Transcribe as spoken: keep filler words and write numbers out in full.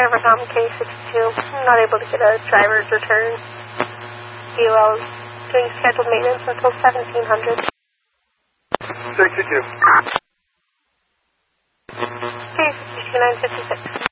Overcom K sixty-two. I'm not able to get a driver's return. D O L is doing scheduled maintenance until seventeen hundred. sixty-two. K sixty-two nine fifty-six.